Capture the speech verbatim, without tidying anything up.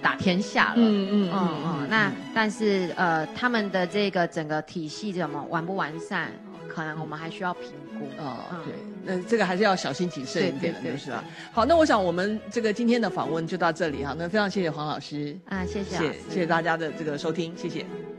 打天下了。 嗯嗯嗯嗯。那但是呃，他们的这个整个体系怎么完不完善，可能我们还需要评估。 哦， 嗯、 对，那这个还是要小心谨慎一点的， 对对对就是吧？好，那我想我们这个今天的访问就到这里哈，那非常谢谢黄老师啊，谢谢老师， 谢谢谢大家的这个收听，谢谢。